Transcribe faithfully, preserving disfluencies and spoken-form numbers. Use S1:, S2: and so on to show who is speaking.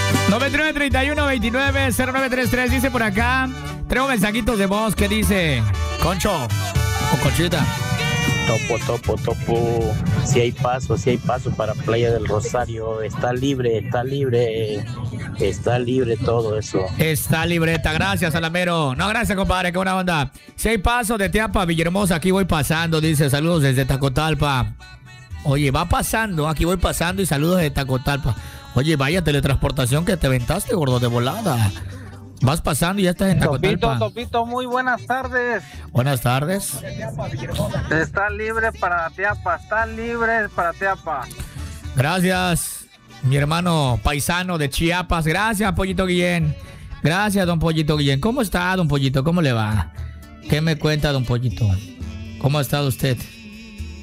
S1: noventa y nueve, treinta y uno, veintinueve, cero nueve treinta y tres. Dice por acá. Traigo mensajitos de voz que dice: Concho o Conchita.
S2: Topo, topo, topo. Si hay paso, si hay paso para Playa del Rosario. Está libre, está libre. Está libre todo eso.
S1: Está libreta. Gracias, Alamero. No, gracias, compadre. Qué buena onda. Si hay paso de Teapa a Villahermosa, aquí voy pasando. Dice: saludos desde Tacotalpa. Oye, va pasando. Aquí voy pasando y saludos desde Tacotalpa. Oye, vaya teletransportación que te aventaste, gordo, de volada. Vas pasando y ya estás en Tacotalpa.
S3: Topito, Topito, muy buenas tardes.
S1: Buenas tardes.
S3: Está libre para Teapa, está libre para Teapa.
S1: Gracias, mi hermano paisano de Chiapas. Gracias, Pollito Guillén. Gracias, don Pollito Guillén. ¿Cómo está, don Pollito? ¿Cómo le va? ¿Qué me cuenta, don Pollito? ¿Cómo ha estado usted?